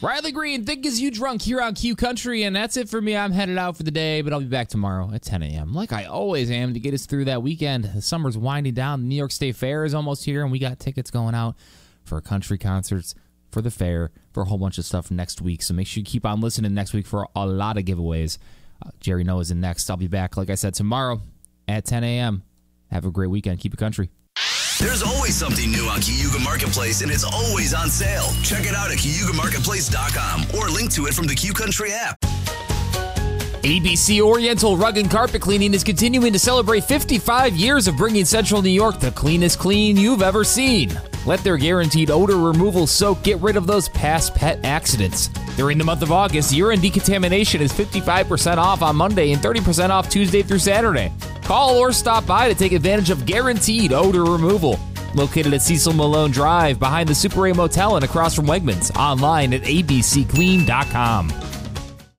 Riley Green, Think Is You Drunk here on Q Country, and that's it for me. I'm headed out for the day, but I'll be back tomorrow at 10 a.m. like I always am to get us through that weekend. The summer's winding down. The New York State Fair is almost here, and we got tickets going out for country concerts, for the fair, for a whole bunch of stuff next week. So make sure you keep on listening next week for a lot of giveaways. Jerry Noah's in next. I'll be back, like I said, tomorrow at 10 a.m. Have a great weekend. Keep it country. There's always something new on Cayuga Marketplace, and it's always on sale. Check it out at CayugaMarketplace.com or link to it from the Q Country app. ABC Oriental Rug and Carpet Cleaning is continuing to celebrate 55 years of bringing Central New York the cleanest clean you've ever seen. Let their guaranteed odor removal soak get rid of those past pet accidents. During the month of August, urine decontamination is 55% off on Monday and 30% off Tuesday through Saturday. Call or stop by to take advantage of guaranteed odor removal. Located at Cecil Malone Drive, behind the Super A Motel and across from Wegmans. Online at abcclean.com.